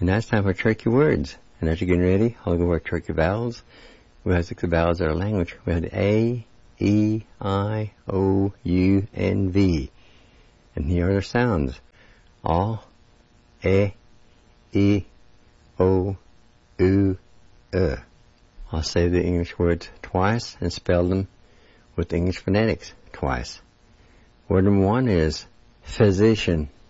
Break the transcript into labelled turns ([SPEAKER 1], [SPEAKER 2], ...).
[SPEAKER 1] And now it's time for tricky words. And as you're getting ready, I'll go over tricky vowels. We have 6 vowels in our language. We have the A, E, I, O, U, and V. And here are the sounds. A, E, O, U, I'll say the English words twice and spell them with English phonetics twice. Word number 1 is physician.